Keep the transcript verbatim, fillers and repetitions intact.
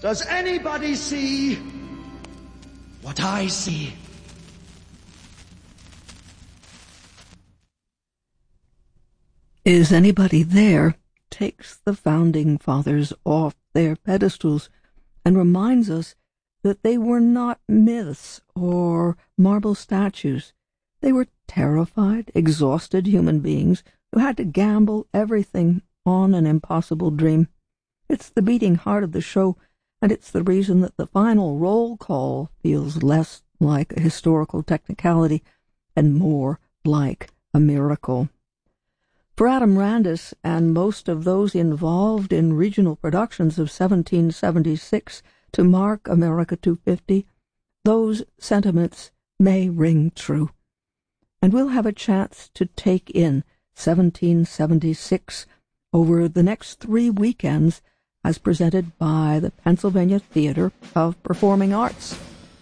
Does anybody see what I see? Is Anybody There takes the Founding Fathers off their pedestals and reminds us that they were not myths or marble statues. They were terrified, exhausted human beings who had to gamble everything on an impossible dream. It's the beating heart of the show, and it's the reason that the final roll call feels less like a historical technicality and more like a miracle. For Adam Randus and most of those involved in regional productions of seventeen seventy-six to mark America two fifty, those sentiments may ring true. And we'll have a chance to take in seventeen seventy-six over the next three weekends as presented by the Pennsylvania Theater of Performing Arts.